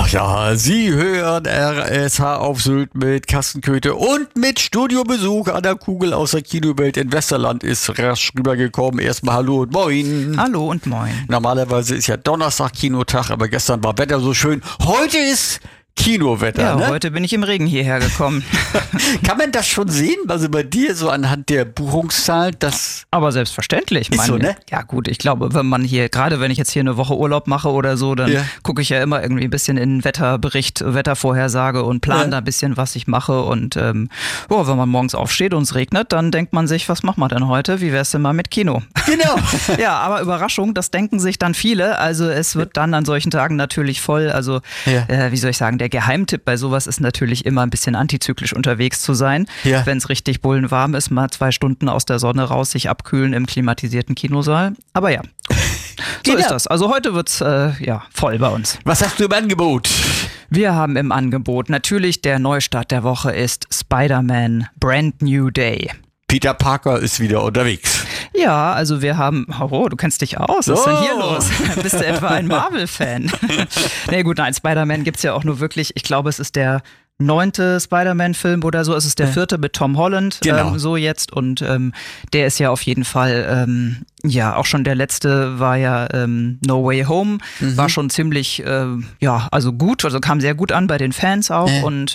Ja, Sie hören RSH auf Sylt mit Carsten Köthe und mit Studiobesuch an der Kugel aus der Kinowelt in Westerland ist rasch rübergekommen. Erstmal Hallo und Moin. Hallo und Moin. Normalerweise ist ja Donnerstag Kinotag, aber gestern war Wetter so schön. Heute ist Kinowetter, ja, ne? Heute bin ich im Regen hierher gekommen. Kann man das schon sehen? Also bei dir so anhand der Buchungszahl, das... Aber selbstverständlich. Ist so, ne? Ja gut, ich glaube, wenn man hier, gerade wenn ich jetzt hier eine Woche Urlaub mache oder so, dann gucke ich ja immer irgendwie ein bisschen in den Wetterbericht, Wettervorhersage und plane da ein bisschen, was ich mache. Und wenn man morgens aufsteht und es regnet, dann denkt man sich, was machen wir denn heute? Wie wär's denn mal mit Kino? Genau. Ja, aber Überraschung, das denken sich dann viele. Also es wird dann an solchen Tagen natürlich voll. Also wie soll ich sagen, der Geheimtipp bei sowas ist natürlich immer ein bisschen antizyklisch unterwegs zu sein. Ja. Wenn es richtig bullenwarm ist, mal 2 Stunden aus der Sonne raus, sich abkühlen im klimatisierten Kinosaal. Aber ja, so ist das. Also heute wird's voll bei uns. Was hast du im Angebot? Wir haben im Angebot natürlich der Neustart der Woche ist Spider-Man Brand New Day. Peter Parker ist wieder unterwegs. Ja, also wir haben, du kennst dich aus, was ist denn hier los? Bist du etwa ein Marvel-Fan? Nee, gut, nein, Spider-Man gibt's ja auch nur wirklich, ich glaube, es ist der 9. Spider-Man-Film oder so, es ist der 4. mit Tom Holland, so jetzt und der ist ja auf jeden Fall, auch schon der letzte war ja No Way Home, war schon ziemlich, also gut, also kam sehr gut an bei den Fans auch und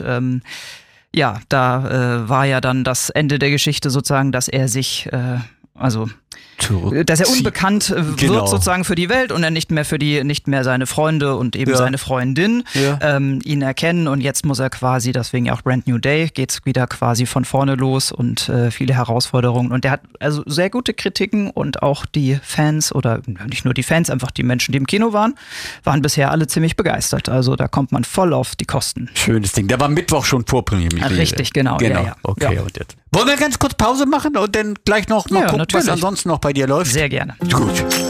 da war ja dann das Ende der Geschichte sozusagen, dass er sich, dass er unbekannt wird sozusagen für die Welt und er nicht mehr seine Freunde und eben seine Freundin ihn erkennen und jetzt muss er quasi, deswegen ja auch Brand New Day, geht's wieder quasi von vorne los und viele Herausforderungen und der hat also sehr gute Kritiken und auch die Fans oder nicht nur die Fans, einfach die Menschen, die im Kino waren bisher alle ziemlich begeistert, also da kommt man voll auf die Kosten. Schönes Ding, da war Mittwoch schon Vorpremiere. Richtig, genau. Ja. Okay, und jetzt. Wollen wir ganz kurz Pause machen und dann gleich noch mal gucken, was ansonsten noch bei dir läuft? Sehr gerne. Gut.